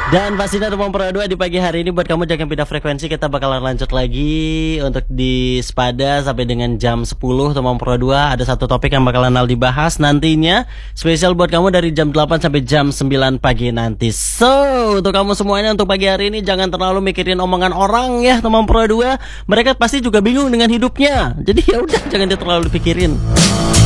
Dan pastinya teman Pro 2 di pagi hari ini buat kamu jangan pindah frekuensi. Kita bakalan lanjut lagi untuk di Spada sampai dengan jam 10 teman Pro 2. Ada satu topik yang bakalan dibahas nantinya, spesial buat kamu dari jam 8 sampai jam 9 pagi nanti. So, untuk kamu semuanya untuk pagi hari ini jangan terlalu mikirin omongan orang ya teman Pro 2. Mereka pasti juga bingung dengan hidupnya. Jadi ya udah jangan terlalu dipikirin.